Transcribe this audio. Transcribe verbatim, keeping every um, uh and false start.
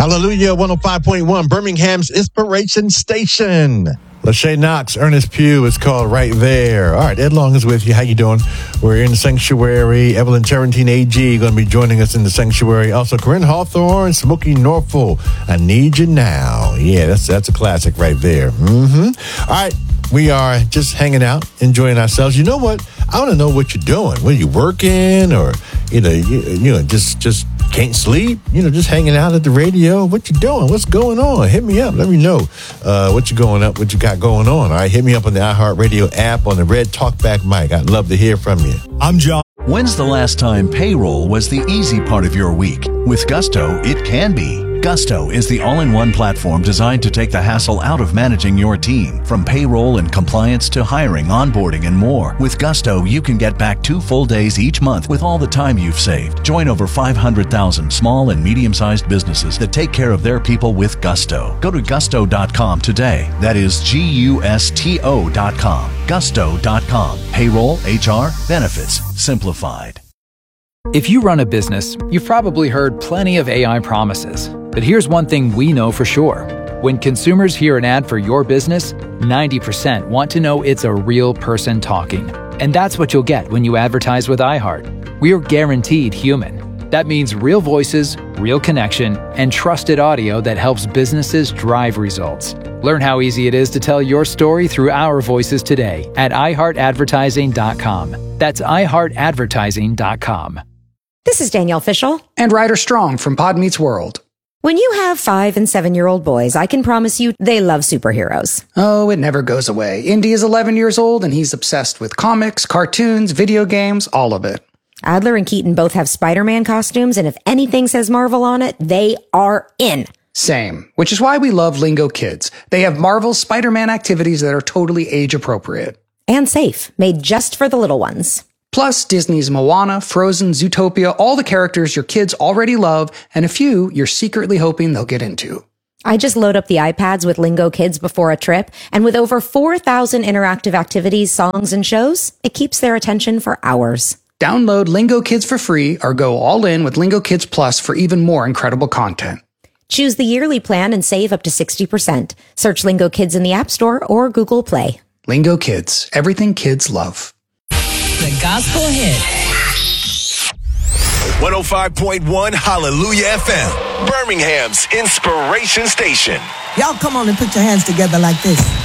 Hallelujah, one oh five point one, Birmingham's Inspiration Station. Lachey Knox, Ernest Pugh, it's called Right There. All right, Ed Long is with you. How you doing? We're in the sanctuary. Evelyn Tarantine A G going to be joining us in the sanctuary. Also, Corinne Hawthorne, Smokey Norfolk, I Need You Now. Yeah, that's that's a classic right there. Mm-hmm. All right, we are just hanging out, enjoying ourselves. You know what? I want to know what you're doing. What are you working, or you know, you, you know, just just can't sleep? You know, just hanging out at the radio. What you doing? What's going on? Hit me up. Let me know uh, what you going up, what you got going on. All right, hit me up on the iHeartRadio app on the Red Talkback mic. I'd love to hear from you. I'm John. When's the last time payroll was the easy part of your week? With Gusto, it can be. Gusto is the all-in-one platform designed to take the hassle out of managing your team. From payroll and compliance to hiring, onboarding, and more. With Gusto, you can get back two full days each month with all the time you've saved. Join over five hundred thousand small and medium-sized businesses that take care of their people with Gusto. Go to gusto dot com today. That is G U S T O dot com. gusto dot com. Payroll, H R, benefits, simplified. If you run a business, you've probably heard plenty of A I promises. But here's one thing we know for sure. When consumers hear an ad for your business, ninety percent want to know it's a real person talking. And that's what you'll get when you advertise with iHeart. We are guaranteed human. That means real voices, real connection, and trusted audio that helps businesses drive results. Learn how easy it is to tell your story through our voices today at i heart advertising dot com. That's i heart advertising dot com. This is Danielle Fishel. And Ryder Strong from Pod Meets World. When you have five and seven-year-old boys, I can promise you they love superheroes. Oh, it never goes away. Indy is eleven years old, and he's obsessed with comics, cartoons, video games, all of it. Adler and Keaton both have Spider-Man costumes, and if anything says Marvel on it, they are in. Same, which is why we love Lingo Kids. They have Marvel's Spider-Man activities that are totally age-appropriate. And safe, made just for the little ones. Plus, Disney's Moana, Frozen, Zootopia, all the characters your kids already love, and a few you're secretly hoping they'll get into. I just load up the iPads with Lingo Kids before a trip, and with over four thousand interactive activities, songs, and shows, it keeps their attention for hours. Download Lingo Kids for free, or go all in with Lingo Kids Plus for even more incredible content. Choose the yearly plan and save up to sixty percent. Search Lingo Kids in the App Store or Google Play. Lingo Kids, everything kids love. The Gospel Hit. one oh five point one Hallelujah F M, Birmingham's Inspiration Station. Y'all come on and put your hands together like this.